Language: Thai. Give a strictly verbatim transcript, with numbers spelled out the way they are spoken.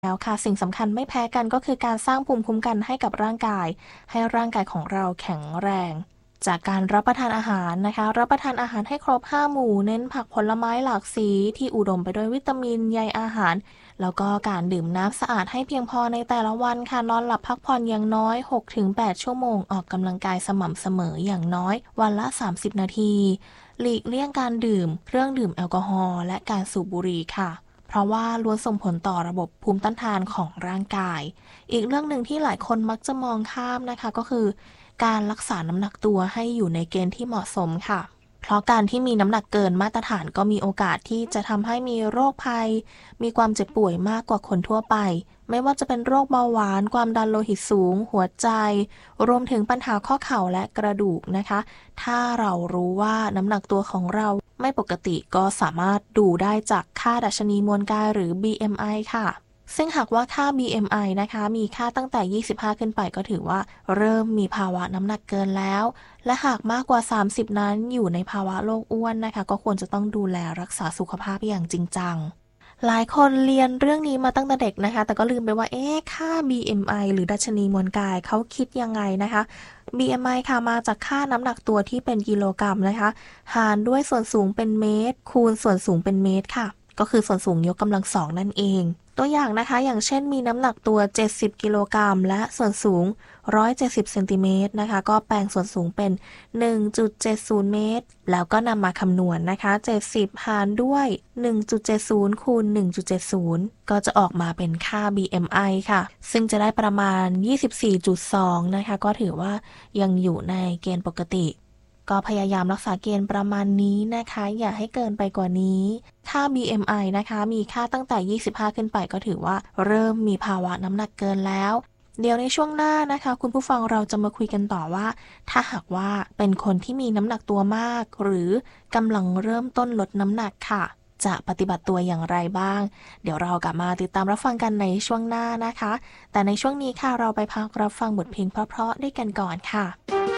แล้วค่ะสิ่งสำคัญไม่แพ้กันก็คือการสร้างภูมิคุ้มกันให้กับร่างกายให้ร่างกายของเราแข็งแรงจากการรับประทานอาหารนะคะรับประทานอาหารให้ครบห้าหมู่เน้นผักผลไม้หลากสีที่อุดมไปด้วยวิตามินใยอาหารแล้วก็การดื่มน้ำสะอาดให้เพียงพอในแต่ละวันค่ะนอนหลับพักผ่อนอย่างน้อย หกถึงแปด ชั่วโมงออกกำลังกายสม่ำเสมออย่างน้อยวันละสามสิบนาทีหลีกเลี่ยงการดื่มเครื่องดื่มแอลกอฮอล์และการสูบบุหรี่ค่ะเพราะว่าล้วนส่งผลต่อระบบภูมิต้านทานของร่างกาย อีกเรื่องหนึ่งที่หลายคนมักจะมองข้ามนะคะก็คือการรักษาน้ำหนักตัวให้อยู่ในเกณฑ์ที่เหมาะสมค่ะ เพราะการที่มีน้ำหนักเกินมาตรฐานก็มีโอกาสที่จะทำให้มีโรคภัย มีความเจ็บป่วยมากกว่าคนทั่วไป ไม่ว่าจะเป็นโรคเบาหวาน ความดันโลหิตสูง หัวใจ รวมถึงปัญหาข้อเข่าและกระดูกนะคะ ถ้าเรารู้ว่าน้ำหนักตัวของเราไม่ปกติก็สามารถดูได้จากค่าดัชนีมวลกายหรือ บี เอ็ม ไอ ค่ะ ซึ่งหากว่าค่า บี เอ็ม ไอ นะคะมีค่าตั้งแต่ยี่สิบห้าขึ้นไปก็ถือว่าเริ่มมีภาวะน้ำหนักเกินแล้วและหากมากกว่าสามสิบนั้นอยู่ในภาวะโรคอ้วนนะคะก็ควรจะต้องดูแลรักษาสุขภาพอย่างจริงจังหลายคนเรียนเรื่องนี้มาตั้งแต่เด็กนะคะแต่ก็ลืมไปว่าเอ๊ะค่า บี เอ็ม ไอ หรือดัชนีมวลกายเขาคิดยังไงนะคะ บี เอ็ม ไอ ค่ะมาจากค่าน้ำหนักตัวที่เป็นกิโลกรัมนะคะหารด้วยส่วนสูงเป็นเมตรคูณส่วนสูงเป็นเมตรค่ะก็คือส่วนสูงยกกำลังสองนั่นเองตัวอย่างนะคะอย่างเช่นมีน้ำหนักตัวเจ็ดสิบกิโลกรัมและส่วนสูงหนึ่งร้อยเจ็ดสิบเซนติเมตรนะคะก็แปลงส่วนสูงเป็น หนึ่งจุดเจ็ดศูนย์ เมตรแล้วก็นำมาคำนวณนะคะเจ็ดสิบหารด้วย หนึ่งจุดเจ็ดศูนย์ คูณ หนึ่งจุดเจ็ดศูนย์ ก็จะออกมาเป็นค่า บี เอ็ม ไอ ค่ะซึ่งจะได้ประมาณ ยี่สิบสี่จุดสอง นะคะก็ถือว่ายังอยู่ในเกณฑ์ปกติก็พยายามรักษาเกณฑ์ประมาณนี้นะคะอย่าให้เกินไปกว่านี้ค่า บี เอ็ม ไอ นะคะมีค่าตั้งแต่ยี่สิบห้าขึ้นไปก็ถือว่าเริ่มมีภาวะน้ำหนักเกินแล้วเดี๋ยวในช่วงหน้านะคะคุณผู้ฟังเราจะมาคุยกันต่อว่าถ้าหากว่าเป็นคนที่มีน้ำหนักตัวมากหรือกำลังเริ่มต้นลดน้ำหนักค่ะจะปฏิบัติตัวอย่างไรบ้างเดี๋ยวเรากลับมาติดตามรับฟังกันในช่วงหน้านะคะแต่ในช่วงนี้ค่ะเราไปพักรับฟังบทเพลงเพราะๆด้วยกันก่อนค่ะ